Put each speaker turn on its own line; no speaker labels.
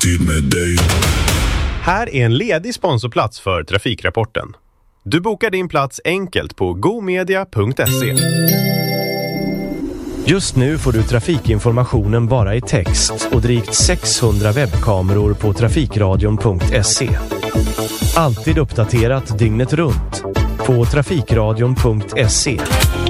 Alltid med dig.
Här är en ledig sponsorplats för Trafikrapporten. Du bokar din plats enkelt på gomedia.se.
Just nu får du trafikinformationen bara i text och drygt 600 webbkameror på trafikradion.se. Alltid uppdaterat dygnet runt på trafikradion.se.